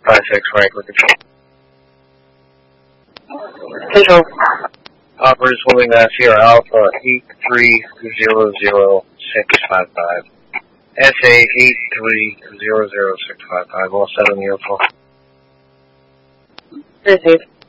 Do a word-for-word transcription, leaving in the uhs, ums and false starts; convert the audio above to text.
five six Franklin Control. Control. Operators holding uh, Sierra Alpha eight three zero zero six five five. S A eight three zero zero six five five. All set on the airport. Received.